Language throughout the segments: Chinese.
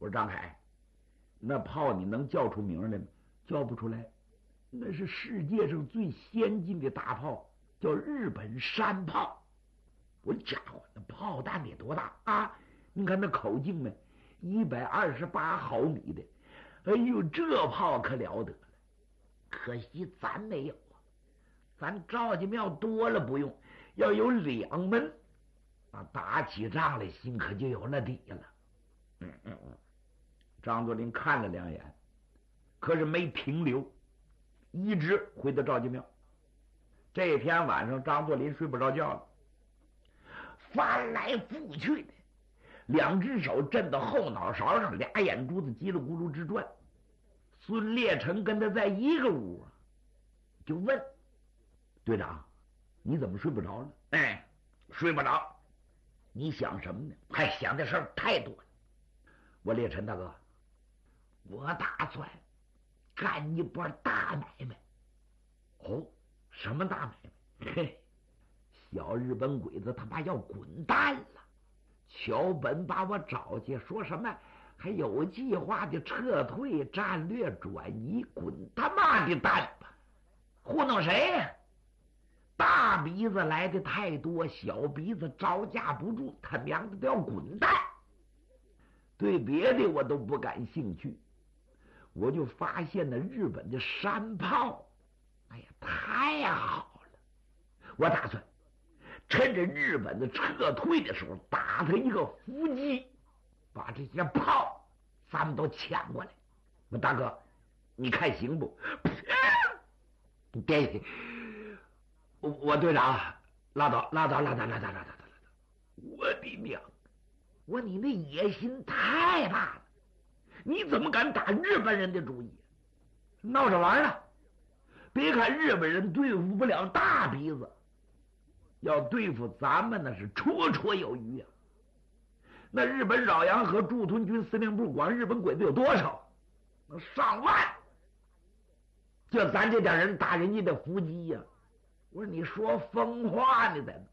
我说张凯，那炮你能叫出名来吗？叫不出来。那是世界上最先进的大炮，叫日本山炮。我家伙，那炮弹得多大啊！你看那口径呢，128毫米的。哎呦，这炮可了得了。可惜咱没有啊，咱赵家庙多了不用，要有2门啊，打起仗来心可就有那底了。张作霖看了2眼，可是没停留，一直回到赵家庙。这天晚上，张作霖睡不着觉了，翻来覆去的，2只手震到后脑勺上，2眼珠子叽里咕噜直转。孙烈成跟他在一个屋啊，就问队长：“你怎么睡不着了？”“睡不着。”“你想什么呢？”“还想的事儿太多了。”“我烈臣大哥，我打算干一波大买卖。”“哦，什么大买卖？”“嘿，小日本鬼子他妈要滚蛋了。桥本把我找去，说什么还有计划的撤退、战略转移，滚他妈的蛋吧！糊弄谁呀？大鼻子来的太多，小鼻子招架不住，他娘的都要滚蛋。对别的我都不感兴趣，我就发现那日本的山炮，哎呀，太好了！我打算趁着日本的撤退的时候，打他一个伏击，把这些炮咱们都抢过来。我大哥，你看行不？”“别，我队长，拉倒！我的娘！我你那野心太大了！你怎么敢打日本人的主意？闹着玩呢！别看日本人对付不了大鼻子，要对付咱们那是绰绰有余啊！那日本饶阳和驻屯军司令部管日本鬼子有多少？上万！就咱这点人打人家的伏击呀！我说你说疯话呢，咱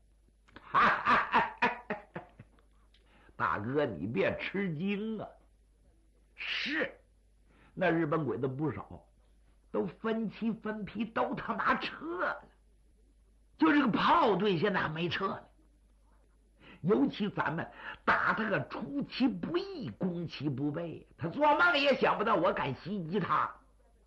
大哥你别吃惊啊！是那日本鬼子不少，都分期分批都他妈撤了，就这个炮队现在还没撤呢。尤其咱们打他个出其不意，攻其不备，他做梦也想不到我敢袭击他。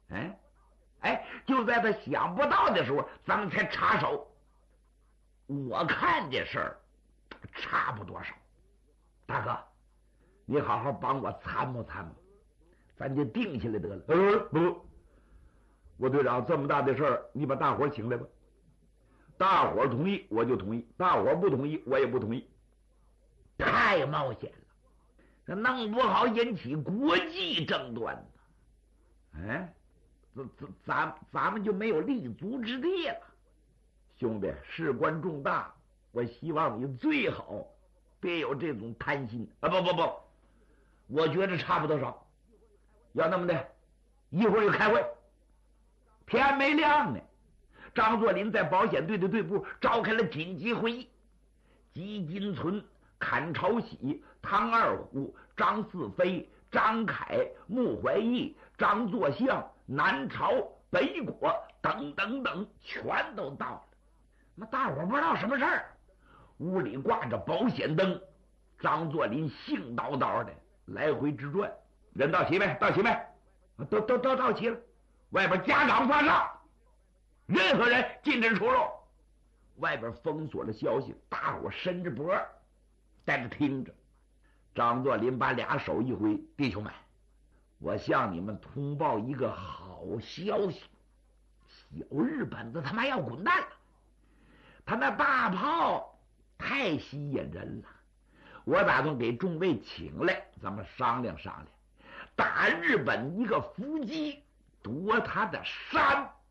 就在他想不到的时候，咱们才插手。我看这事儿差不多少。大哥，你好好帮我参谋参谋，咱就定下来得了。不，我队长这么大的事儿，你把大伙请来吧。大伙同意我就同意，大伙不同意我也不同意。太冒险了，这弄不好引起国际争端呢。咱们就没有立足之地了。兄弟，事关重大，我希望你最好别有这种贪心啊！不，我觉得差不多少。要那么的，一会儿就开会。天没亮呢，张作霖在保险队的队部召开了紧急会议。吉金存、阚朝喜、汤二虎、张四飞、张凯、穆怀义、张作相、南朝、北果等全都到了。那大伙不知道什么事儿，屋里挂着保险灯，张作霖兴叨叨的来回直转。人到齐没？到齐没？都到齐了。外边家长发哨，任何人禁止出入。外边封锁了消息，大伙伸着脖在这听着。张作霖把俩手一挥：“弟兄们，我向你们通报一个好消息，小日本子他妈要滚蛋了！他那大炮太吸引人了，我打算给众位请来，咱们商量商量，打日本一个伏击，夺他的山